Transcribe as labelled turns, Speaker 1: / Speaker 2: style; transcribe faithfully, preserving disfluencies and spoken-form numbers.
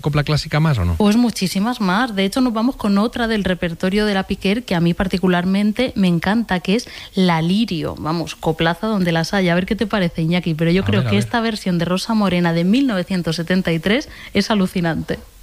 Speaker 1: copla clásica más o no?
Speaker 2: Pues muchísimas más. De hecho, nos vamos con otra del repertorio de la Piquer que a mí particularmente me encanta, que es La Lirio. Vamos, coplaza donde las haya. A ver qué te parece, Iñaki. Pero yo
Speaker 1: a
Speaker 2: creo
Speaker 1: ver,
Speaker 2: que
Speaker 1: ver.
Speaker 2: esta versión de Rosa Morena de mil novecientos setenta y tres es alucinante.